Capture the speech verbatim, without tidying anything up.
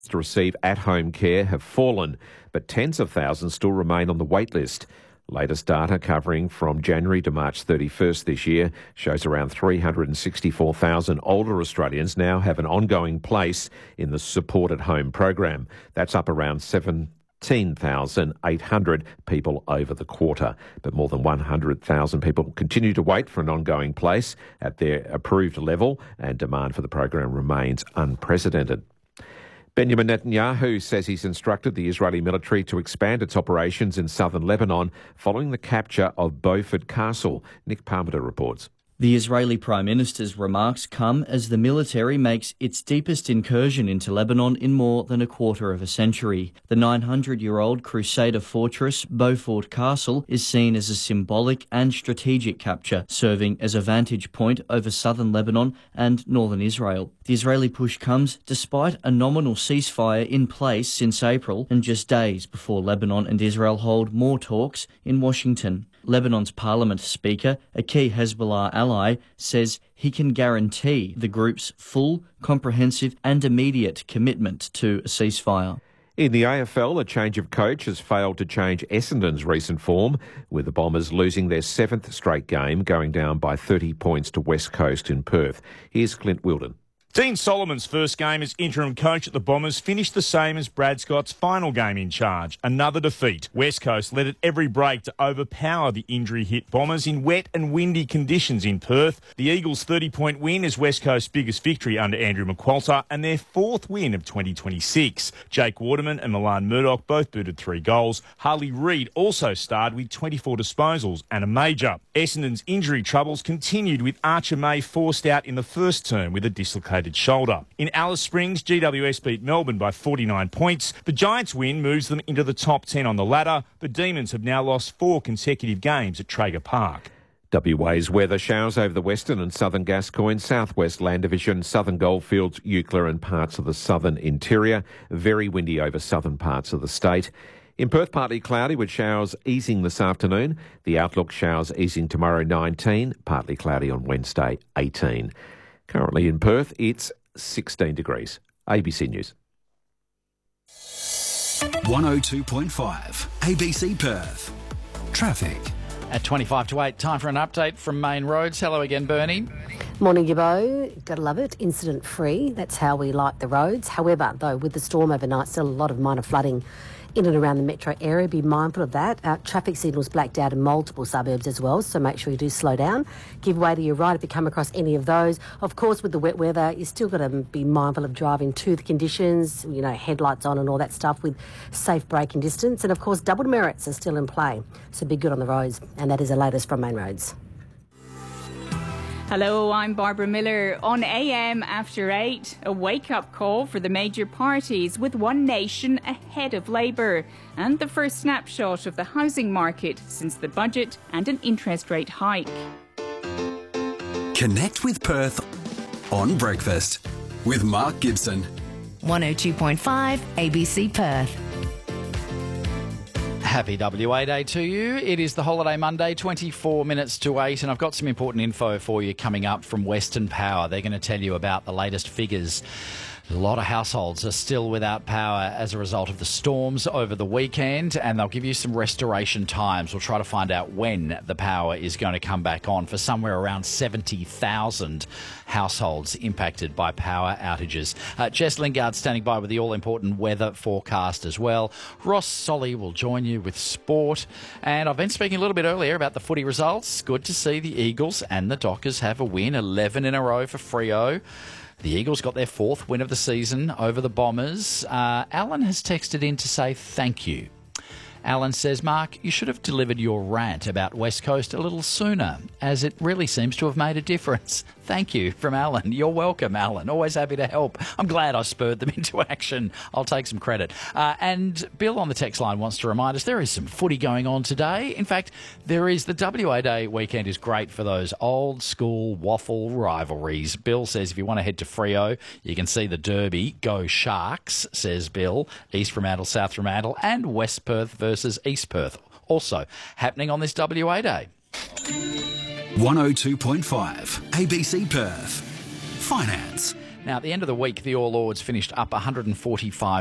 to receive at-home care have fallen, but tens of thousands still remain on the wait list. Latest data covering from January to March thirty-first this year shows around three hundred sixty-four thousand older Australians now have an ongoing place in the Support at Home program. That's up around seventeen thousand eight hundred people over the quarter. But more than one hundred thousand people continue to wait for an ongoing place at their approved level, and demand for the program remains unprecedented. Benjamin Netanyahu says he's instructed the Israeli military to expand its operations in southern Lebanon following the capture of Beaufort Castle. Nick Parmenter reports. The Israeli Prime Minister's remarks come as the military makes its deepest incursion into Lebanon in more than a quarter of a century. The nine hundred year old Crusader fortress, Beaufort Castle, is seen as a symbolic and strategic capture, serving as a vantage point over southern Lebanon and northern Israel. The Israeli push comes despite a nominal ceasefire in place since April and just days before Lebanon and Israel hold more talks in Washington. Lebanon's parliament speaker, a key Hezbollah ally, says he can guarantee the group's full, comprehensive and immediate commitment to a ceasefire. In the A F L, a change of coach has failed to change Essendon's recent form, with the Bombers losing their seventh straight game, going down by thirty points to West Coast in Perth. Here's Clint Wilden. Dean Solomon's first game as interim coach at the Bombers finished the same as Brad Scott's final game in charge. Another defeat. West Coast led at every break to overpower the injury-hit Bombers in wet and windy conditions in Perth. The Eagles' thirty-point win is West Coast's biggest victory under Andrew McQualter and their fourth win of twenty twenty-six. Jake Waterman and Milan Murdoch both booted three goals. Harley Reid also starred with twenty-four disposals and a major. Essendon's injury troubles continued with Archer May forced out in the first term with a dislocated shoulder. In Alice Springs, G W S beat Melbourne by forty-nine points. The Giants' win moves them into the top ten on the ladder. The Demons have now lost four consecutive games at Traeger Park. W A's weather: showers over the western and southern Gascoyne, southwest Land Division, southern Goldfields, Eucla and parts of the southern interior. Very windy over southern parts of the state. In Perth, partly cloudy with showers easing this afternoon. The outlook: showers easing tomorrow nineteen, partly cloudy on Wednesday eighteen. Currently in Perth, it's sixteen degrees. A B C News. one oh two point five A B C Perth. Traffic. At twenty-five to eight, time for an update from Main Roads. Hello again, Bernie. Morning, Gibbo. Gotta love it. Incident free. That's how we like the roads. However, though, with the storm overnight, still a lot of minor flooding in and around the metro area. Be mindful of that. Uh, traffic signals blacked out in multiple suburbs as well, so make sure you do slow down. Give way to your right if you come across any of those. Of course, with the wet weather, you still got to be mindful of driving to the conditions, you know, headlights on and all that stuff with safe braking distance. And of course, double merits are still in play, so be good on the roads. And that is the latest from Main Roads. Hello, I'm Barbara Miller. On A M After eight, a wake-up call for the major parties with One Nation ahead of Labour and the first snapshot of the housing market since the budget and an interest rate hike. Connect with Perth on breakfast with Mark Gibson. one oh two point five A B C Perth. Happy W A Day to you. It is the holiday Monday, twenty-four minutes to eight, and I've got some important info for you coming up from Western Power. They're going to tell you about the latest figures. A lot of households are still without power as a result of the storms over the weekend, and they'll give you some restoration times. We'll try to find out when the power is going to come back on for somewhere around seventy thousand households impacted by power outages. Uh, Jess Lingard standing by with the all-important weather forecast as well. Ross Solly will join you with sport. And I've been speaking a little bit earlier about the footy results. Good to see the Eagles and the Dockers have a win, eleven in a row for Freo. The Eagles got their fourth win of the season over the Bombers. Uh, Alan has texted in to say thank you. Alan says, Mark, you should have delivered your rant about West Coast a little sooner, as it really seems to have made a difference. Thank you from Alan. You're welcome, Alan. Always happy to help. I'm glad I spurred them into action. I'll take some credit. Uh, and Bill on the text line wants to remind us there is some footy going on today. In fact, there is the W A Day weekend is great for those old school waffle rivalries. Bill says if you want to head to Freo, you can see the Derby. Go Sharks, says Bill. East Fremantle, South Fremantle, and West Perth versus East Perth. Also happening on this W A Day. one oh two point five A B C Perth. Finance. Now, at the end of the week, the All Ords finished up one hundred forty-five